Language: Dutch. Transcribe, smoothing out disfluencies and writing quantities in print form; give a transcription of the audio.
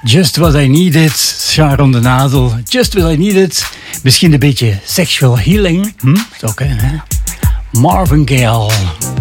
Just What I Needed, Sharon de Nadel. Just What I Needed. Misschien een beetje sexual healing. Zou kunnen, hè? Marvin Gaye.